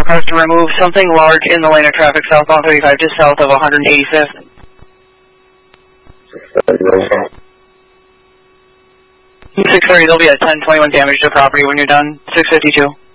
cars to remove something large in the lane of traffic southbound 35 just south of 185th. 630, there'll be a 1021 damage to property when you're done. 652.